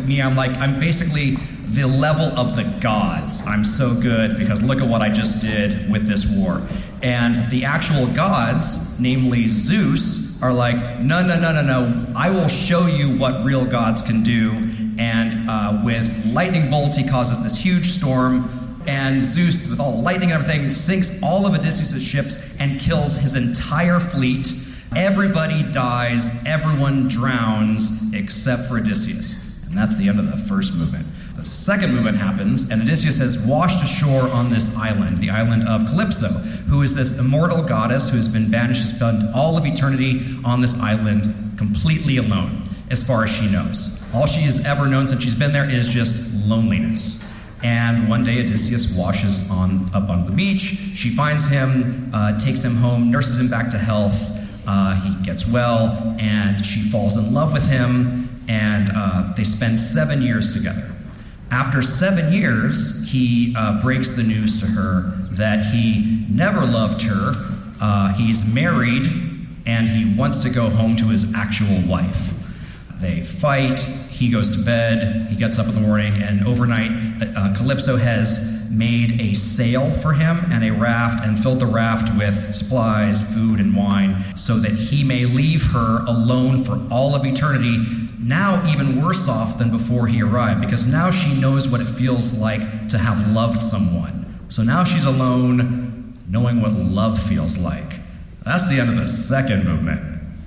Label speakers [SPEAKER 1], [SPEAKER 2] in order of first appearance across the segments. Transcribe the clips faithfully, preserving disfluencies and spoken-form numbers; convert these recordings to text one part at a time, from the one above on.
[SPEAKER 1] me, I'm like, I'm basically the level of the gods. I'm so good because look at what I just did with this war. And the actual gods, namely Zeus, are like, no, no, no, no, no. I will show you what real gods can do. And uh, with lightning bolts, he causes this huge storm. And Zeus, with all the lightning and everything, sinks all of Odysseus' ships and kills his entire fleet. Everybody dies, everyone drowns, except for Odysseus. And that's the end of the first movement. The second movement happens, and Odysseus has washed ashore on this island, the island of Calypso, who is this immortal goddess who has been banished to spend all of eternity on this island completely alone, as far as she knows. All she has ever known since she's been there is just loneliness. And one day Odysseus washes on up on the beach. She finds him, uh, takes him home, nurses him back to health. Uh, he gets well, and she falls in love with him, and uh, they spend seven years together. After seven years, he uh, breaks the news to her that he never loved her, uh, he's married, and he wants to go home to his actual wife. They fight, he goes to bed, he gets up in the morning, and overnight, uh, Calypso has made a sail for him and a raft and filled the raft with supplies, food, and wine so that he may leave her alone for all of eternity, now even worse off than before he arrived, because now she knows what it feels like to have loved someone. So now she's alone, knowing what love feels like. That's the end of the second movement.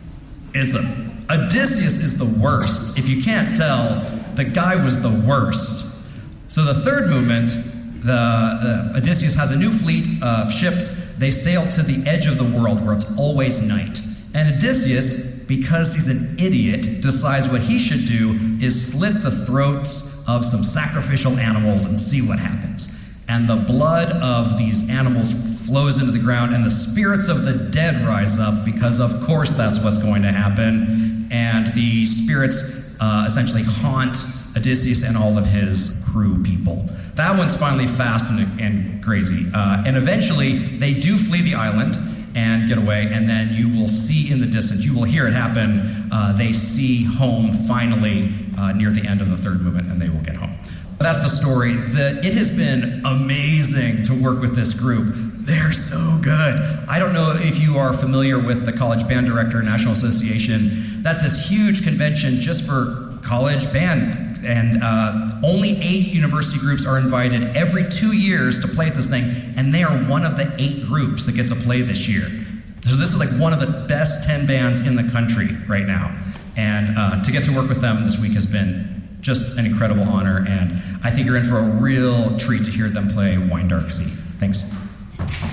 [SPEAKER 1] It's a Odysseus is the worst. If you can't tell, the guy was the worst. So the third movement, the, the Odysseus has a new fleet of ships. They sail to the edge of the world where it's always night. And Odysseus, because he's an idiot, decides what he should do is slit the throats of some sacrificial animals and see what happens. And the blood of these animals flows into the ground, and the spirits of the dead rise up, because of course that's what's going to happen. And the spirits uh, essentially haunt Odysseus and all of his crew people. That one's finally fast and, and crazy. Uh, and eventually, they do flee the island and get away, and then you will see in the distance, you will hear it happen, uh, they see home finally uh, near the end of the third movement, and they will get home. But that's the story. The, it has been amazing to work with this group. They're so good. I don't know if you are familiar with the College Band Director National Association. That's this huge convention just for college band, and uh, only eight university groups are invited every two years to play at this thing, and they are one of the eight groups that get to play this year. So this is like one of the best ten bands in the country right now, and uh, to get to work with them this week has been just an incredible honor, and I think you're in for a real treat to hear them play Wine Dark Sea. Thanks.